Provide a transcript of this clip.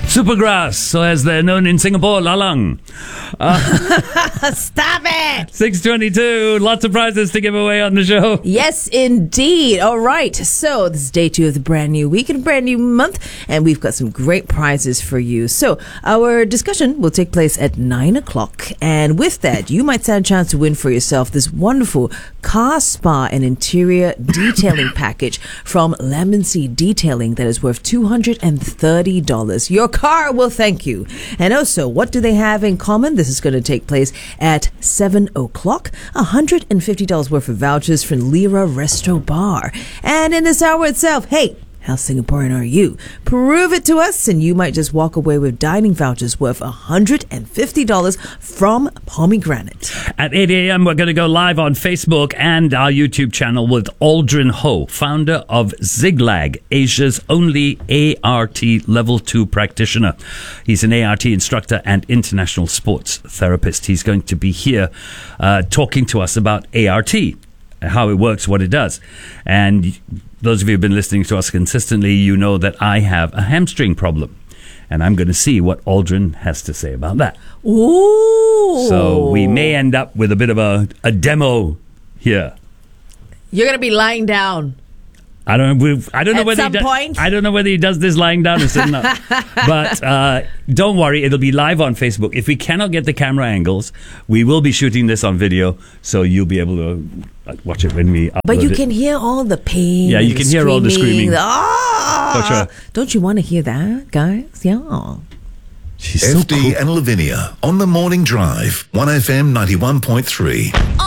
Supergrass, so as they're known in Singapore, Lalang. Stop it! 6:22, lots of prizes to give away on the show. Yes, indeed. All right. So this is day 2 of the brand new week and brand new month, and we've got some great prizes for you. So our discussion will take place at 9 o'clock. And with that, you might stand a chance to win for yourself this wonderful car spa and interior detailing package from Lemon Seed Detailing that is worth $230. Your car will thank you. And also, what do they have in common? This is going to take place at 7 o'clock. $150 worth of vouchers from Lira Resto Bar. And in this hour itself, hey, how Singaporean are you? Prove it to us, and you might just walk away with dining vouchers worth $150 from Pomegranate. At 8 a.m., we're going to go live on Facebook and our YouTube channel with Aldrin Ho, founder of Ziglag, Asia's only ART Level 2 practitioner. He's an ART instructor and international sports therapist. He's going to be here talking to us about ART, how it works, what it does. And those of you who've been listening to us consistently, you know that I have a hamstring problem. And I'm going to see what Aldrin has to say about that. Ooh. So we may end up with a bit of a demo here. You're going to be lying down. I don't know At whether some point? I don't know whether he does this lying down or sitting up. But don't worry, it'll be live on Facebook. If we cannot get the camera angles, we will be shooting this on video, so you'll be able to watch it when we upload But you it. can hear all the pain. Yeah, you can hear all the screaming. Ah! For sure. Don't you want to hear that, guys? Yeah. She's so FD cool. and Lavinia on the morning drive. 1FM 91.3.